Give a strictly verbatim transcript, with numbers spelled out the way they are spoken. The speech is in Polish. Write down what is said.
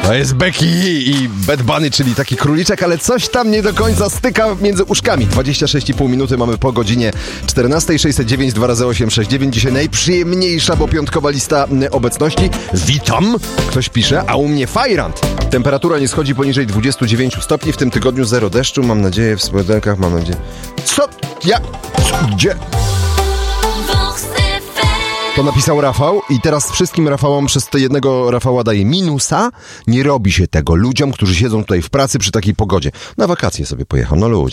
To jest Becky i Bad Bunny, czyli taki króliczek, ale coś tam nie do końca styka między uszkami. dwadzieścia sześć i pół minuty mamy po godzinie czternastej. sześćset dziewięć dwa razy osiem sześć dziewięć. Dzisiaj najprzyjemniejsza, bo piątkowa lista obecności. Witam, ktoś pisze, a u mnie fajrant. Temperatura nie schodzi poniżej dwudziestu dziewięciu stopni. W tym tygodniu zero deszczu. Mam nadzieję, w spodenkach mam nadzieję. Co? Ja? Gdzie? To napisał Rafał i teraz wszystkim Rafałom przez jednego Rafała daje minusa. Nie robi się tego ludziom, którzy siedzą tutaj w pracy przy takiej pogodzie. Na wakacje sobie pojechał, no ludzie.